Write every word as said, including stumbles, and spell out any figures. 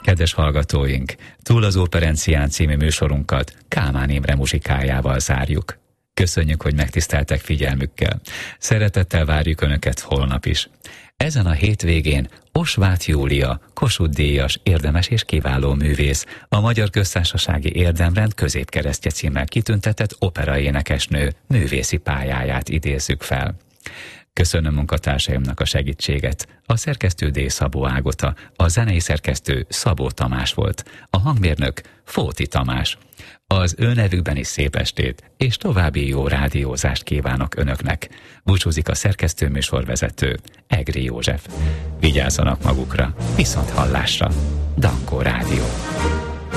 Kedves hallgatóink, Túl az Operencián című műsorunkat Kálmán Imre muzsikájával zárjuk. Köszönjük, hogy megtiszteltek figyelmükkel. Szeretettel várjuk Önöket holnap is. Ezen a hétvégén Osváth Júlia, Kossuth-díjas, érdemes és kiváló művész, a Magyar Köztársasági Érdemrend középkeresztje címmel kitüntetett operaénekesnő művészi pályáját idézzük fel. Köszönöm munkatársaimnak a segítséget. A szerkesztő D. Szabó Ágota, a zenei szerkesztő Szabó Tamás volt, a hangmérnök Fóti Tamás. Az ő nevükben is szép estét, és további jó rádiózást kívánok Önöknek. Búcsúzik a szerkesztő műsorvezető, Egri József. Vigyázzanak magukra, viszont hallásra. Dankó Rádió.